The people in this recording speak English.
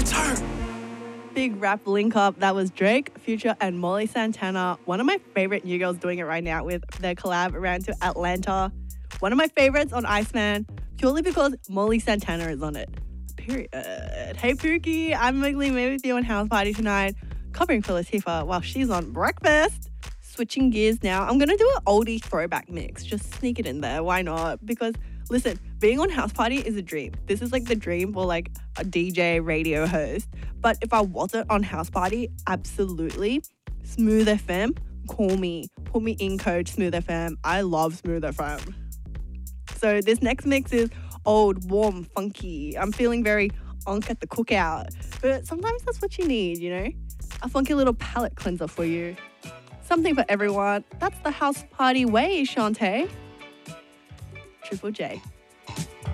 Big rap link up. That was Drake, Future, and Molly Santana. One of my favorite new girls doing it right now with their collab around to Atlanta. One of my favorites on Iceman, purely because Molly Santana is on it. Period. Hey Pookie, I'm Mowgli May with you on House Party tonight, covering Phyllis Hiffer while she's on breakfast. Switching gears now, I'm going to do an oldie throwback mix. Just sneak it in there. Why not? Because listen, being on House Party is a dream. This is like the dream for like a DJ radio host. But if I wasn't on House Party, absolutely. Smooth FM, call me. Put me in code Smooth FM. I love Smooth FM. So this next mix is old, warm, funky. I'm feeling very onk at the cookout. But sometimes that's what you need, you know? A funky little palate cleanser for you. Something for everyone. That's the House Party way, Shantae. Triple J.